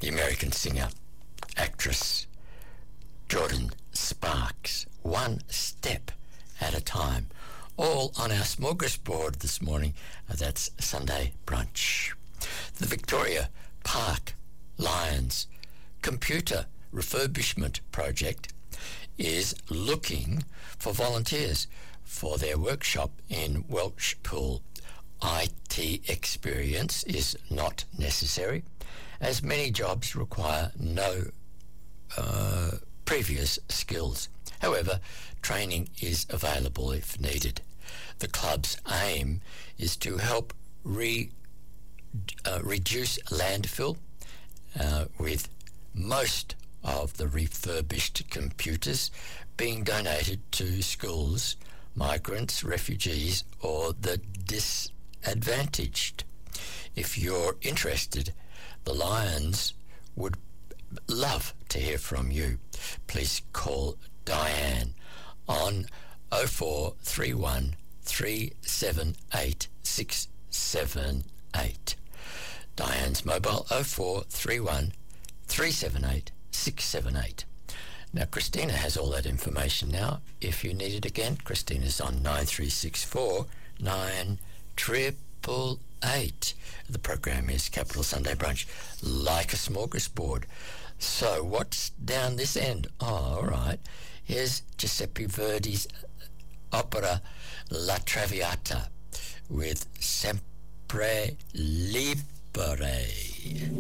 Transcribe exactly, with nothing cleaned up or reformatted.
the American singer, actress, Jordan Sparks, One Step at a Time. All on our smorgasbord this morning. That's Sunday brunch. The Victoria Park Lions Computer Refurbishment Project is looking for volunteers for their workshop in Welshpool. I T experience is not necessary, as many jobs require no uh, previous skills. However, training is available if needed. The club's aim is to help re, uh, reduce landfill, uh, with most of the refurbished computers being donated to schools, migrants, refugees, or the disadvantaged. If you're interested, the Lions would love to hear from you. Please call Diane on oh four three one, three seven eight, six seven eight. Diane's mobile oh four three one, three seven eight, six seven eight. Now, Christina has all that information now. If you need it again, Christina's on nine three six four, nine triple eight. The program is Capital Sunday Brunch, like a smorgasbord. So what's down this end? Oh, all right. Here's Giuseppe Verdi's opera La Traviata with Sempre Libere.